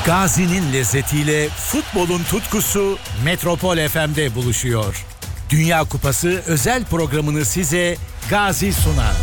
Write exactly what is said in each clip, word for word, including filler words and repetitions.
Gazi'nin lezzetiyle futbolun tutkusu Metropol F M'de buluşuyor. Dünya Kupası özel programını size Gazi sunar.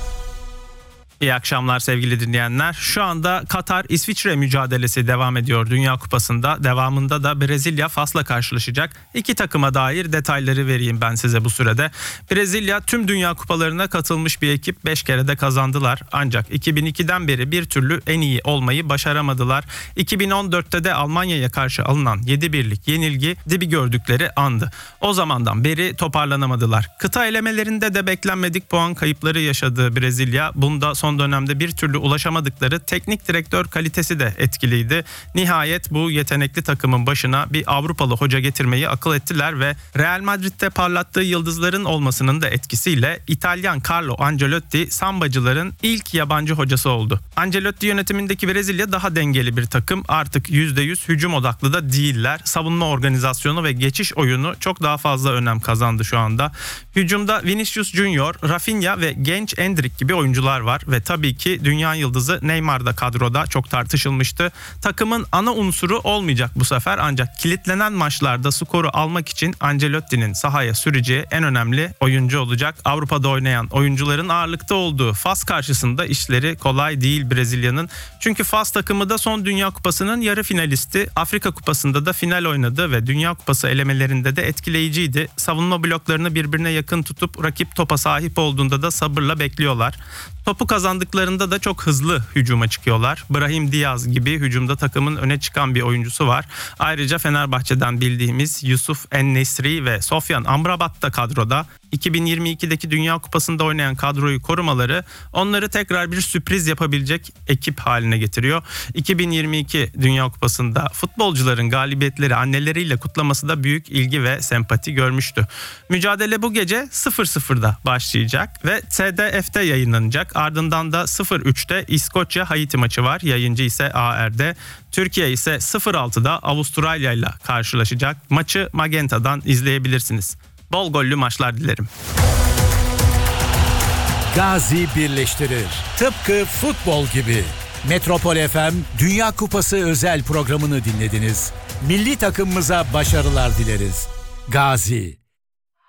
İyi akşamlar sevgili dinleyenler. Şu anda Katar-İsviçre mücadelesi devam ediyor Dünya Kupası'nda. Devamında da Brezilya Fas'la karşılaşacak. İki takıma dair detayları vereyim ben size bu sürede. Brezilya tüm Dünya Kupalarına katılmış bir ekip, beş kere de kazandılar. Ancak iki bin ikiden beri bir türlü en iyi olmayı başaramadılar. iki bin on dörtte de Almanya'ya karşı alınan yedi birlik yenilgi dibi gördükleri andı. O zamandan beri toparlanamadılar. Kıta elemelerinde de beklenmedik puan kayıpları yaşadığı Brezilya, bunda son dönemde bir türlü ulaşamadıkları teknik direktör kalitesi de etkiliydi. Nihayet bu yetenekli takımın başına bir Avrupalı hoca getirmeyi akıl ettiler ve Real Madrid'de parlattığı yıldızların olmasının da etkisiyle İtalyan Carlo Ancelotti sambacıların ilk yabancı hocası oldu. Ancelotti yönetimindeki Brezilya daha dengeli bir takım. Artık yüzde yüz hücum odaklı da değiller. Savunma organizasyonu ve geçiş oyunu çok daha fazla önem kazandı şu anda. Hücumda Vinicius Junior, Rafinha ve genç Endrick gibi oyuncular var ve tabii ki dünya yıldızı Neymar da kadroda, çok tartışılmıştı. Takımın ana unsuru olmayacak bu sefer, ancak kilitlenen maçlarda skoru almak için Ancelotti'nin sahaya süreceği en önemli oyuncu olacak. Avrupa'da oynayan oyuncuların ağırlıkta olduğu Fas karşısında işleri kolay değil Brezilya'nın. Çünkü Fas takımı da son Dünya Kupası'nın yarı finalisti. Afrika Kupası'nda da final oynadı ve Dünya Kupası elemelerinde de etkileyiciydi. Savunma bloklarını birbirine yakın tutup rakip topa sahip olduğunda da sabırla bekliyorlar. Topu kazandıklarında da çok hızlı hücuma çıkıyorlar. Brahim Diaz gibi hücumda takımın öne çıkan bir oyuncusu var. Ayrıca Fenerbahçe'den bildiğimiz Yusuf En-Nesyri ve Sofyan Amrabat da kadroda. iki bin yirmi ikideki Dünya Kupası'nda oynayan kadroyu korumaları onları tekrar bir sürpriz yapabilecek ekip haline getiriyor. iki bin yirmi iki Dünya Kupası'nda futbolcuların galibiyetleri anneleriyle kutlaması da büyük ilgi ve sempati görmüştü. Mücadele bu gece sıfır sıfırda başlayacak ve T D F'te yayınlanacak. Ardından da sıfır üçte İskoçya-Haiti maçı var. Yayıncı ise A R'de. Türkiye ise sıfır altıda Avustralya ile karşılaşacak. Maçı Magenta'dan izleyebilirsiniz. Bol gollü maçlar dilerim. Gazi birleştirir. Tıpkı futbol gibi. Metropol F M Dünya Kupası özel programını dinlediniz. Milli takımımıza başarılar dileriz. Gazi.